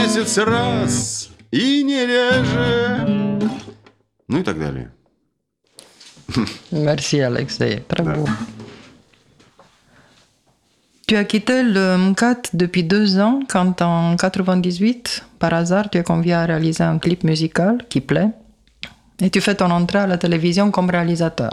месяц раз и не реже. Ну и так далее. Merci Alex, c'est très beau. Tu as quitté le MCAT depuis 2 ans quand en 98, par hasard, tu es convié à réaliser un clip musical qui plaît et tu fais ton entrée à la télévision comme réalisateur.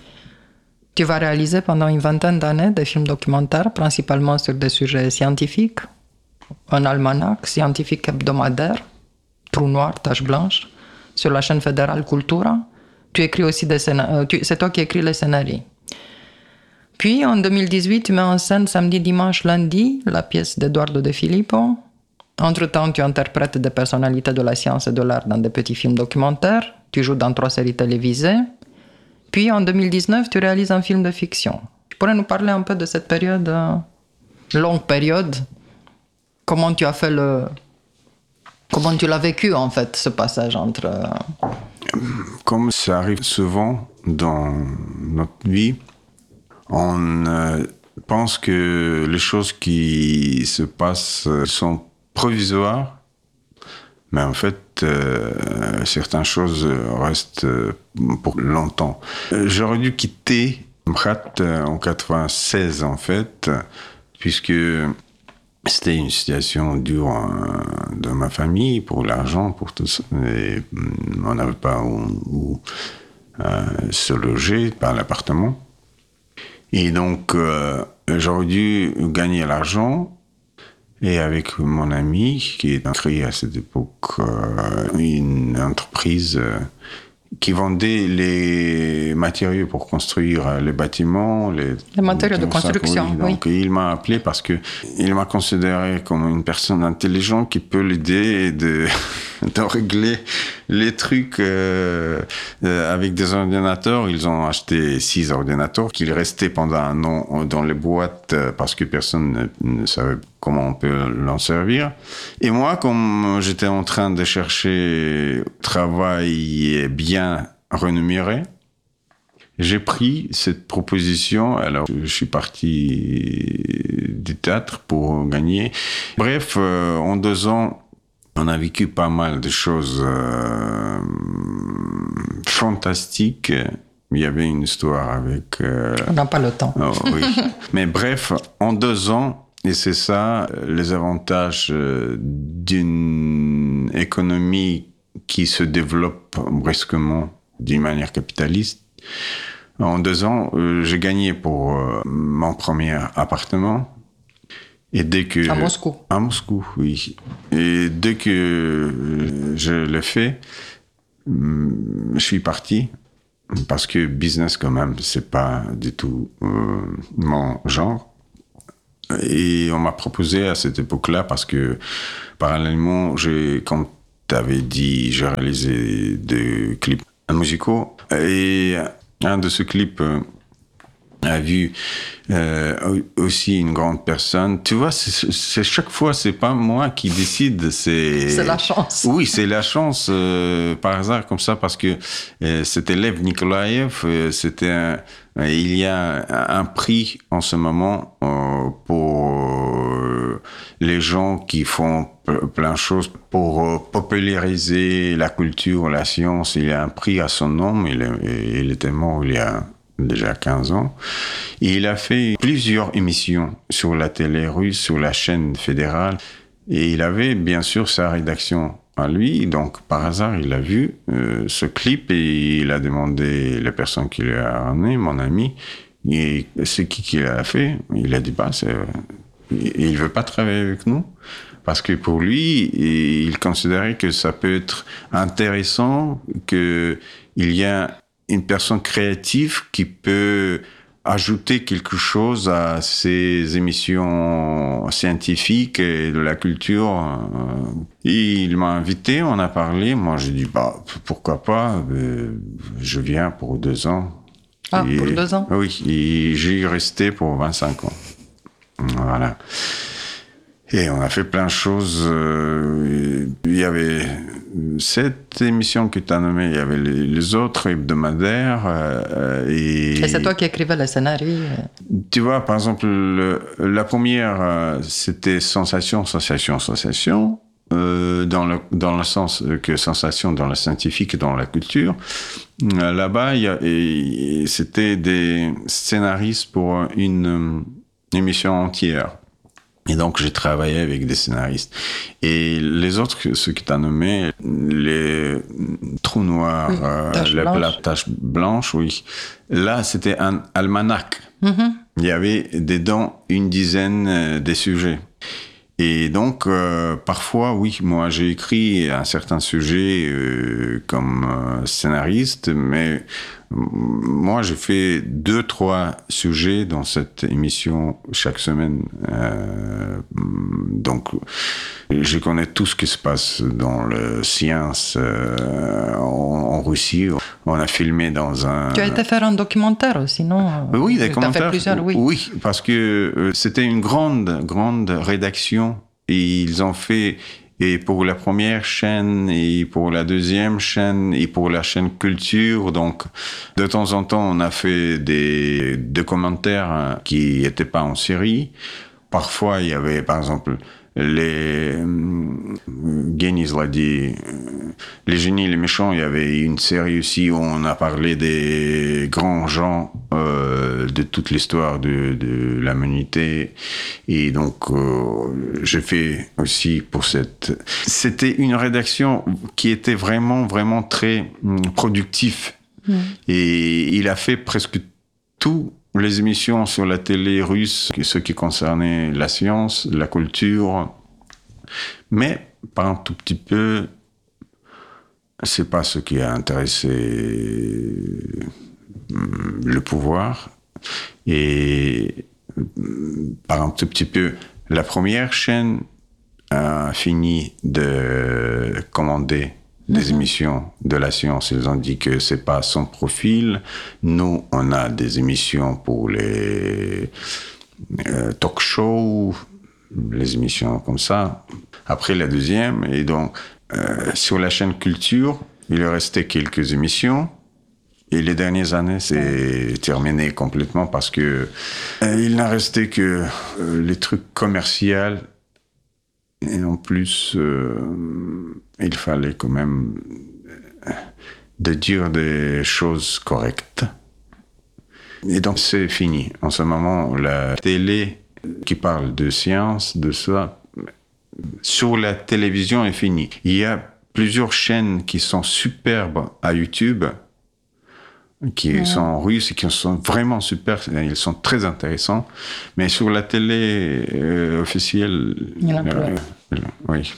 Tu vas réaliser pendant une 20aine d'années des films documentaires, principalement sur des sujets scientifiques, un almanach scientifique hebdomadaire, Trou noir, tache blanche, sur la chaîne fédérale Cultura. Tu écris aussi des scénarios, c'est toi qui écris les scénarios. Puis, en 2018, tu mets en scène samedi, dimanche, lundi, la pièce d'Eduardo De Filippo. Entre-temps, tu interprètes des personnalités de la science et de l'art dans des petits films documentaires. Tu joues dans 3 séries télévisées. Puis, en 2019, tu réalises un film de fiction. Tu pourrais nous parler un peu de cette période, longue période? Comment tu as fait Comment tu l'as vécu, en fait, ce passage entre... Comme ça arrive souvent dans notre vie, on pense que les choses qui se passent sont provisoires, mais en fait, certaines choses restent pour longtemps. J'aurais dû quitter MCAT en 96, en fait, puisque c'était une situation dure dans ma famille, pour l'argent, pour tout ça. Et on n'avait pas où se loger, pas l'appartement. Et donc, j'aurais dû gagner l'argent. Et avec mon ami, qui a créé à cette époque une entreprise qui vendait les matériaux pour construire les bâtiments. Les matériaux de construction, oui. Donc, il m'a appelé parce qu'il m'a considéré comme une personne intelligente qui peut l'aider de régler les trucs avec des ordinateurs. Ils ont acheté 6 ordinateurs qui restaient pendant un an dans les boîtes parce que personne ne savait comment on peut l'en servir. Et moi, comme j'étais en train de chercher travail bien rémunéré, j'ai pris cette proposition. Alors, je suis parti du théâtre pour gagner. Bref, en 2 ans, on a vécu pas mal de choses fantastiques. Il y avait une histoire avec... On n'a pas le temps. Oh, oui. Mais bref, en 2 ans, et c'est ça, les avantages d'une économie qui se développe brusquement d'une manière capitaliste. En 2 ans, j'ai gagné pour mon premier appartement. Et dès que... À Moscou. À Moscou, oui. Et dès que je l'ai fait, je suis parti. Parce que business, quand même, c'est pas du tout mon genre. Et on m'a proposé à cette époque-là, parce que parallèlement, comme tu avais dit, j'ai réalisé des clips musicaux. Et un de ces clips a vu aussi une grande personne. Tu vois, c'est chaque fois, c'est pas moi qui décide. C'est la chance. Oui, c'est la chance, par hasard, comme ça, parce que c'était Lev Nikolaev. Il y a un prix en ce moment pour les gens qui font plein de choses pour populariser la culture, la science. Il y a un prix à son nom. Il était mort il y a déjà 15 ans. Et il a fait plusieurs émissions sur la télé russe, sur la chaîne fédérale. Et il avait bien sûr sa rédaction à lui. Donc, par hasard, il a vu ce clip et il a demandé la personne qui l'a ramené, mon ami, et c'est qui l'a fait. Il a dit, il veut pas travailler avec nous. Parce que pour lui, il considérait que ça peut être intéressant, qu'il y a une personne créative qui peut ajouter quelque chose à ces émissions scientifiques et de la culture. Il m'a invité, on a parlé. Moi, j'ai dit, pourquoi pas, je viens pour 2 ans. Ah, pour 2 ans? Oui, et j'y resté pour 25 ans. Voilà. Et on a fait plein de choses. Il y avait cette émission que tu as nommée, il y avait les autres hebdomadaires. Et c'est toi qui écrivais le scénario? Tu vois, par exemple, la première, c'était Sensation. dans le sens que sensation dans la scientifique et dans la culture. Là-bas, c'était des scénaristes pour une émission entière. Et donc, j'ai travaillé avec des scénaristes. Et les autres, ceux que tu as nommés, les trous noirs, la tache blanche, oui. Là, c'était un almanach. Mm-hmm. Il y avait dedans une dizaine de sujets. Et donc, parfois, oui, moi, j'ai écrit un certain sujet comme scénariste, mais moi, j'ai fait 2-3 sujets dans cette émission chaque semaine. Donc, je connais tout ce qui se passe dans la science en Russie. On a filmé dans un... Tu as été faire un documentaire aussi, non? Oui, des commentaires. Fait plusieurs, oui. Oui, parce que c'était une grande rédaction. Et ils ont fait, et pour la première chaîne, et pour la deuxième chaîne, et pour la chaîne culture. Donc, de temps en temps, on a fait des commentaires qui n'étaient pas en série. Parfois, il y avait, par exemple, les génies, les génies, les méchants. Il y avait une série aussi où on a parlé des grands gens de toute l'histoire de l'humanité. Et donc, j'ai fait aussi pour cette... C'était une rédaction qui était vraiment très productive. Et il a fait presque tout les émissions sur la télé russe, ce qui concernait la science, la culture, mais par un tout petit peu, c'est pas ce qui a intéressé le pouvoir. Et par un tout petit peu, la première chaîne a fini de commander des émissions de la science. Ils ont dit que c'est pas son profil. Nous, on a des émissions pour les talk shows, les émissions comme ça. Après la deuxième, et donc sur la chaîne culture, il restait quelques émissions. Et les dernières années, c'est terminé complètement parce que il n'a resté que les trucs commerciaux. Et en plus, il fallait quand même de dire des choses correctes. Et donc, c'est fini. En ce moment, la télé qui parle de science, de ça, sur la télévision est finie. Il y a plusieurs chaînes qui sont superbes à YouTube, qui sont russes et qui sont vraiment super, ils sont très intéressants, mais sur la télé officielle, oui.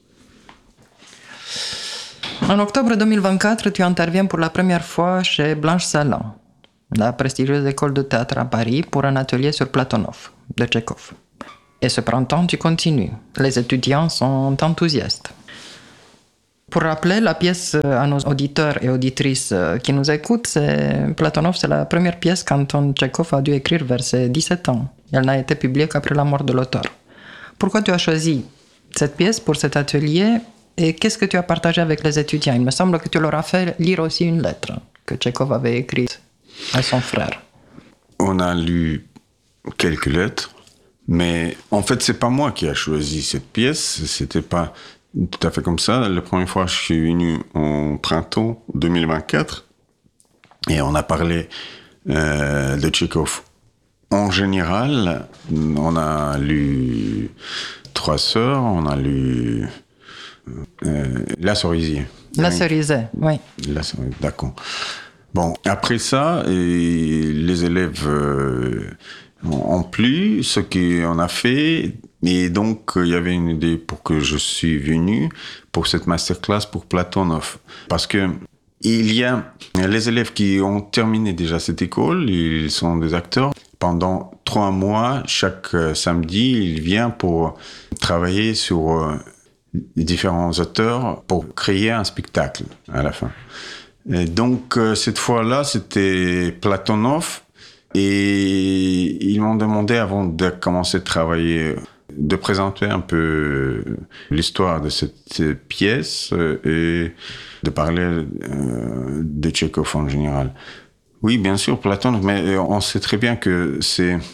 En octobre 2024, tu interviens pour la première fois chez Blanche Salan, la prestigieuse école de théâtre à Paris, pour un atelier sur Platonov, de Tchekhov. Et ce printemps, tu continues. Les étudiants sont enthousiastes. Pour rappeler la pièce à nos auditeurs et auditrices qui nous écoutent, Platonov, c'est la première pièce qu'Anton Tchekhov a dû écrire vers ses 17 ans. Elle n'a été publiée qu'après la mort de l'auteur. Pourquoi tu as choisi cette pièce pour cet atelier et qu'est-ce que tu as partagé avec les étudiants? Il me semble que tu leur as fait lire aussi une lettre que Tchekhov avait écrite à son frère. On a lu quelques lettres, mais en fait, c'est pas moi qui ai choisi cette pièce, c'était pas tout à fait comme ça. La première fois, je suis venu en printemps 2024 et on a parlé de Tchekhov. En général, on a lu Trois Sœurs, on a lu La Cerisier. La Cerisier, oui. La Cerisier, d'accord. Bon, après ça, les élèves ont plu ce qu'on a fait. Et donc, il y avait une idée pour que je suis venu pour cette masterclass pour Platonov. Parce que il y a les élèves qui ont terminé déjà cette école, ils sont des acteurs. Pendant 3 mois, chaque samedi, il vient pour travailler sur différents auteurs pour créer un spectacle à la fin. Et donc, cette fois-là, c'était Platonov. Et ils m'ont demandé, avant de commencer à travailler, de présenter un peu l'histoire de cette pièce et de parler de Tchekhov en général. Oui, bien sûr, Platonov, mais on sait très bien que c'est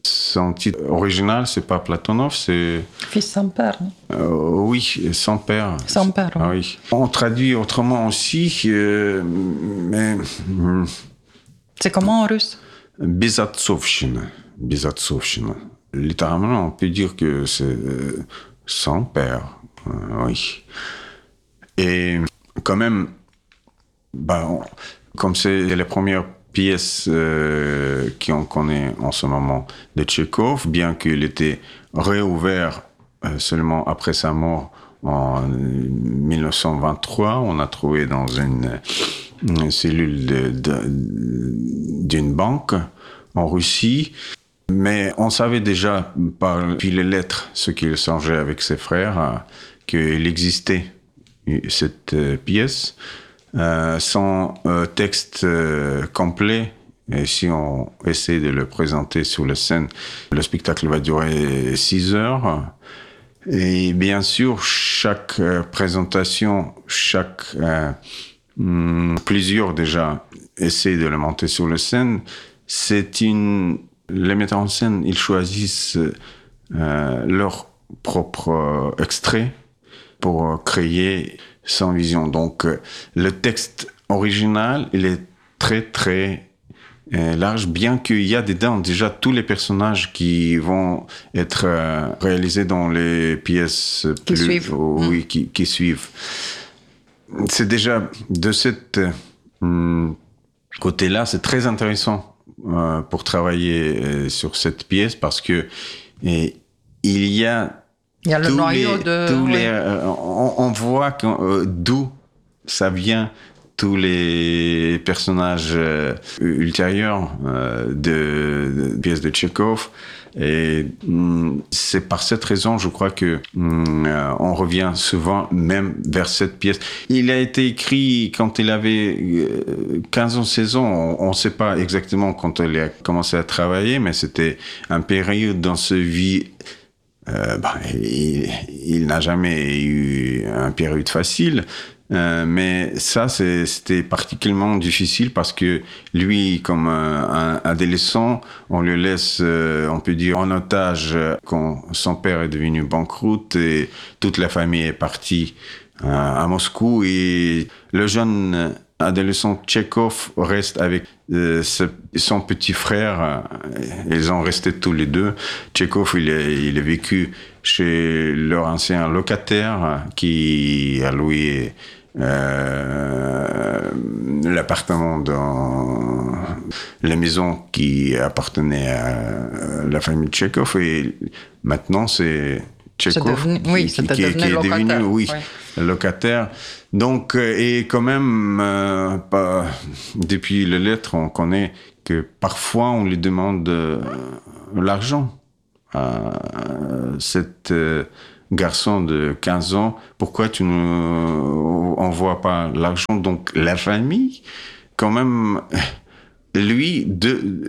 Son titre original, c'est pas Platonov, c'est... Fils sans père. Oui, sans père. Sans père, oui. Ah, oui. On traduit autrement aussi, mais... C'est comment en russe? Безотцовщина. Безотцовщина. Littéralement, on peut dire que c'est sans père. Oui. Et quand même, comme c'est les premières pièces qu'on connaît en ce moment de Tchekhov, bien qu'il était réouvert seulement après sa mort en 1923, on a trouvé dans une cellule d'une banque en Russie. Mais on savait déjà, depuis les lettres, ce qu'il échangeait avec ses frères, qu'il existait cette pièce. Son texte complet, et si on essaie de le présenter sur la scène, le spectacle va durer 6 heures. Et bien sûr, chaque présentation, plusieurs déjà essaient de le monter sur la scène. Les metteurs en scène, ils choisissent leur propre extrait pour créer son vision. Donc, le texte original, il est très, très large, bien qu'il y a dedans déjà tous les personnages qui vont être réalisés dans les pièces qui suivent. C'est déjà de cette côté-là, c'est très intéressant pour travailler sur cette pièce parce que il y a le noyau on voit d'où ça vient, tous les personnages ultérieurs de pièces de Tchekhov. Et c'est par cette raison, je crois que on revient souvent même vers cette pièce. Il a été écrit quand il avait 15 ans, 16 ans. On ne sait pas exactement quand il a commencé à travailler, mais c'était un période dans sa vie. Il n'a jamais eu une période facile. Mais ça, c'était particulièrement difficile parce que lui, comme un adolescent, on le laisse, on peut dire, en otage quand son père est devenu banqueroute et toute la famille est partie à Moscou. Et le jeune adolescent Tchekhov reste avec son petit frère. Ils ont resté tous les deux. Tchekhov, il est vécu chez leur ancien locataire qui a loué l'appartement dans la maison qui appartenait à la famille Tchekhov, et maintenant c'est Tchekhov qui est devenu locataire. Donc, et quand même, depuis les lettres, on connaît que parfois on lui demande l'argent à cette garçon de 15 ans, pourquoi tu ne envoies pas l'argent? Donc la famille, quand même, lui, il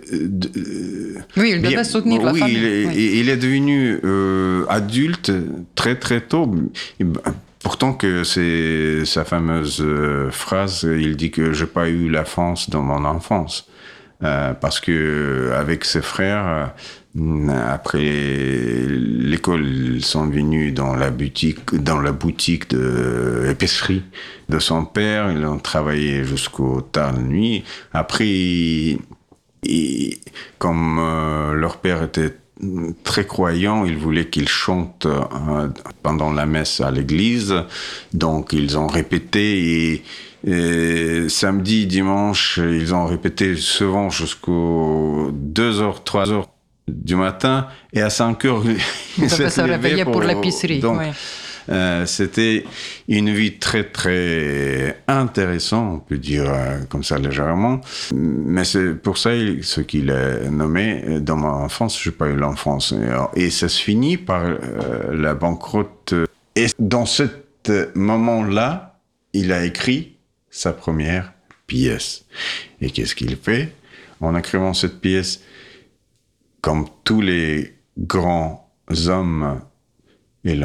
devait soutenir la famille. Il est devenu adulte très très tôt. Pourtant que c'est sa fameuse phrase, il dit que j'ai pas eu la France dans mon enfance. Parce que avec ses frères, après l'école, ils sont venus dans la boutique de épicerie de son père. Ils ont travaillé jusqu'au tard la nuit. Après, comme leur père était très croyant, ils voulaient qu'ils chantent pendant la messe à l'église. Donc ils ont répété et samedi, dimanche, ils ont répété souvent jusqu'aux 2h, 3h du matin, et à 5h, ils se réveillaient pour l'épicerie. Donc, c'était une vie très, très intéressante, on peut dire comme ça légèrement. Mais c'est pour ça ce qu'il a nommé, dans mon enfance, je n'ai pas eu l'enfance. Et ça se finit par la banqueroute. Et dans ce moment-là, il a écrit sa première pièce. Et qu'est-ce qu'il fait? En écrivant cette pièce, comme tous les grands hommes, il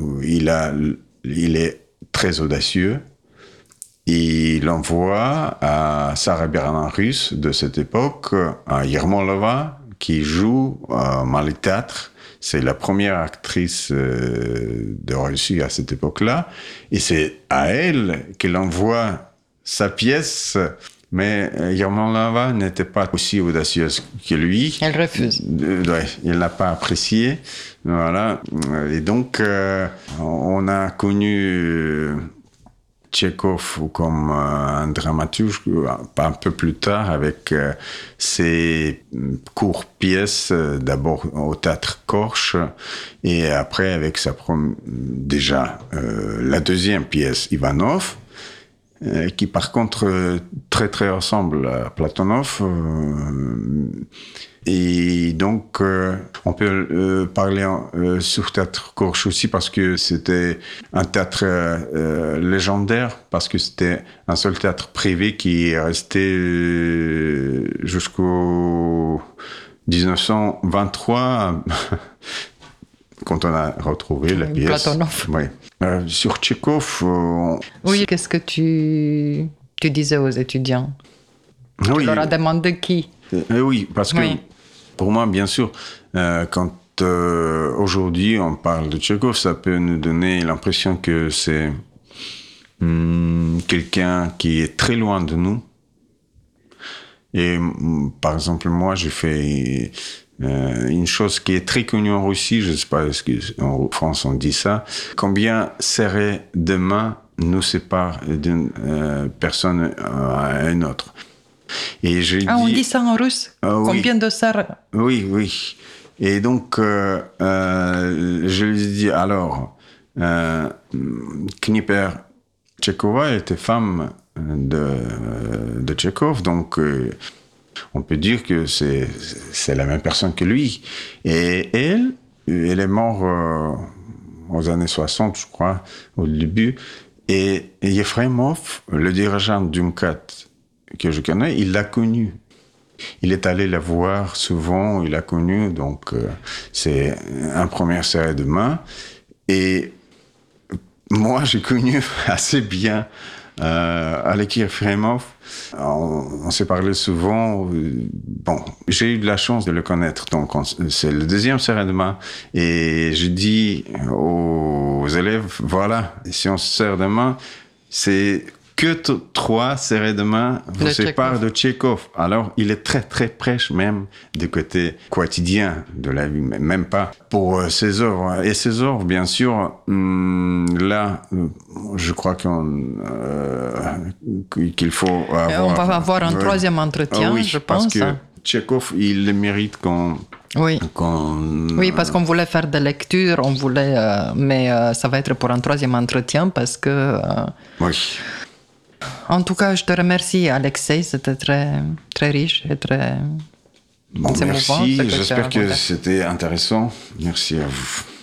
est très audacieux. Il envoie à Sarah Bernard Russe de cette époque, à Yermolova, qui joue dans le théâtre. C'est la première actrice de Russie à cette époque-là. Et c'est à elle qu'elle envoie sa pièce. Mais Yermolova n'était pas aussi audacieuse que lui. Elle refuse. Ouais, elle n'a pas apprécié. Voilà. Et donc, on a connu Tchekhov comme un dramaturge un peu plus tard avec ses courtes pièces, d'abord au théâtre Korch et après avec déjà la deuxième pièce Ivanov, qui par contre très très ressemble à Platonov. Et donc, on peut parler sur Théâtre Korch aussi parce que c'était un théâtre légendaire, parce que c'était un seul théâtre privé qui est resté jusqu'au 1923, quand on a retrouvé la pièce. Platonov. Oui. Sur Tchekhov... Oui, qu'est-ce que tu disais aux étudiants? Oui. Tu leur as demandé qui? Oui, parce que... Oui. Pour moi, bien sûr, quand aujourd'hui on parle de Tchekhov, ça peut nous donner l'impression que c'est quelqu'un qui est très loin de nous. Et par exemple, moi, j'ai fait une chose qui est très connue en Russie, je ne sais pas, est-ce qu'en France on dit ça, combien serrer de main nous sépare d'une personne à une autre. Et on dit ça en russe? Combien oui. de serres? Oui, oui. Et donc, je lui ai dit, alors, Kniper Tchekhova était femme de Tchekhov, donc on peut dire que c'est la même personne que lui. Et elle est morte aux années 60, je crois, au début. Et Yefremov, le dirigeant du MCAT, que je connais, il l'a connu. Il est allé la voir souvent, il l'a connu, donc c'est un premier serré de main. Et moi, j'ai connu assez bien Aleksei Yefremov. On s'est parlé souvent. Bon, j'ai eu de la chance de le connaître, donc c'est le deuxième serré de main. Et je dis aux élèves, voilà, si on se serre de main, c'est que 3 serrés de main vous séparent de Tchekhov. Alors, il est très, très proche même du côté quotidien de la vie, même pas pour ses œuvres. Et ses œuvres, bien sûr, là, je crois qu'il faut avoir... On va avoir un troisième entretien, oui, je pense. Parce que Tchekhov, il le mérite Oui, parce qu'on voulait faire des lectures, mais ça va être pour un troisième entretien parce que... Oui. En tout cas, je te remercie, Alexei. C'était très, très riche et très émouvant. Merci, j'espère que c'était intéressant. Merci à vous.